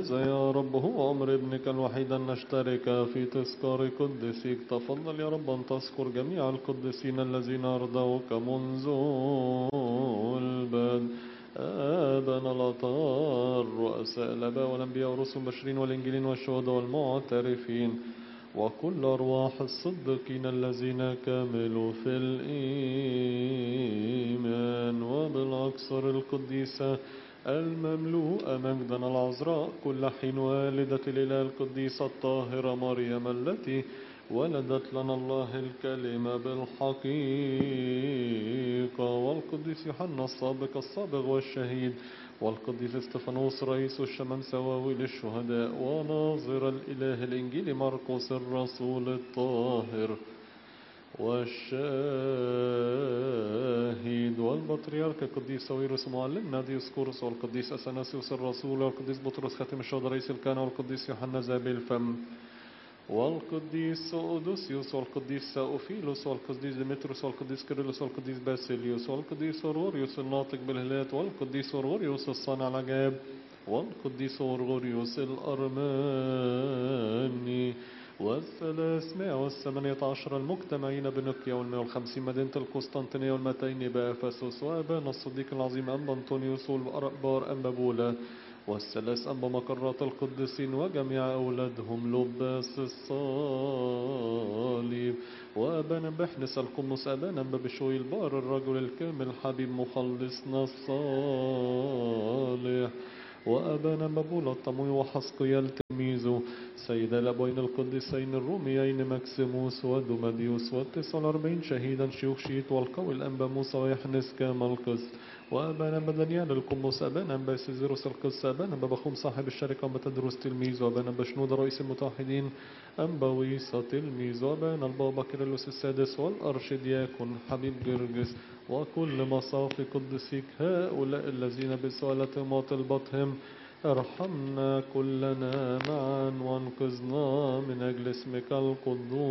هذا يا رب هو أمر ابنك الوحيد أن نشترك في تذكار قدسك. تفضل يا رب أن تذكر جميع القديسين الذين أرضوك منذ البدء، آبانا الأطهار، رؤساء الآباء والأنبياء والرسل والمبشرين والإنجيلين والشهداء والمعترفين، وكل أرواح الصديقين الذين كملوا في الإيمان، وبالأكثر القديسة المملوءة مجدا العذراء كل حين والدة الإله القديسة الطاهرة مريم التي ولدت لنا الله الكلمة بالحقيقة، والقديس يوحنا السابق الصابغ والشهيد، والقديس استفانوس رئيس الشمامسة للشهداء، وناظر الإله الإنجيل مرقس الرسول الطاهر والشاهد، والبطريرك القديس ساويرس معلمنا ديوسكورس، والقديس أثناسيوس الرسول، والقديس بطرس خاتم الشهداء رئيس الكهنة، والقديس يوحنا ذهبي الفم، والقديس أودوسيوس، والقديس ساوفيلوس، والقديس ديمتروس، والقديس كيرلس، والقديس باسيليوس، والقديس أورغوريوس الناطق بالهلات، والقديس أورغوريوس الصانع العجائب، والقديس أورغوريوس الأرماني، وال318 المجتمعين بنقيا، وال150 مدينة القسطنطينية، وال200 بأفسس، وأبانا الصديق العظيم أنبا أنطونيوس والأربار أنبا بولا، والثلاث أنبا مقرات القديسين وجميع أولادهم لباس الصليب، وأبانا بحنس القمص، أبانا بشوي البار الرجل الكامل حبيب مخلصنا الصالح، وأبانا بولا الطموي وحسقيال تلميذه، سيد الأبوين القديسين الروميين مكسيموس ودوماديوس، وال49 شهيدا شيوخ شيت، والقوي الأنبا موسى ويحنس كامل القس، وأبانا بدنيان القمص، أبانا باسيزيروس القس، أبانا بخوم صاحب الشركة وبتدرس تلميذ، وأبانا بشنود رئيس المتوحدين أنبا ويسا تلميذ، وأبانا البابا كيرلس السادس والأرشدياكون حبيب جرجس، وكل مصافي قدسيك هؤلاء الذين بسؤالتهم وطلبتهم ارحمنا كلنا معا وانقذنا من أجل اسمك القدوس.